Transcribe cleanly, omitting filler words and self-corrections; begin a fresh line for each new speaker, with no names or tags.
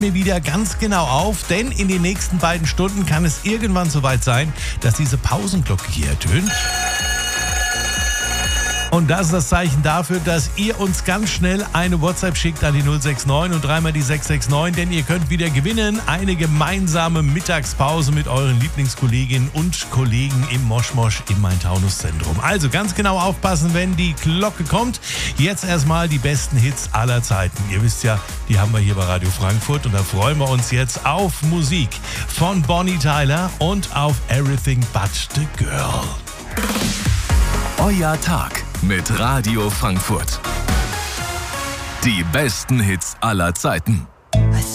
mir wieder ganz genau auf, denn in den nächsten beiden Stunden kann es irgendwann soweit sein, dass diese Pausenglocke hier ertönt. Und das ist das Zeichen dafür, dass ihr uns ganz schnell eine WhatsApp schickt an die 069 und dreimal die 669, denn ihr könnt wieder gewinnen eine gemeinsame Mittagspause mit euren Lieblingskolleginnen und Kollegen im Moschmosch im Main-Taunus-Zentrum. Also ganz genau aufpassen, wenn die Glocke kommt. Jetzt erstmal die besten Hits aller Zeiten. Ihr wisst ja, die haben wir hier bei Radio Frankfurt und da freuen wir uns jetzt auf Musik von Bonnie Tyler und auf Everything But the Girl.
Euer Tag mit Radio Frankfurt. Die besten Hits aller Zeiten.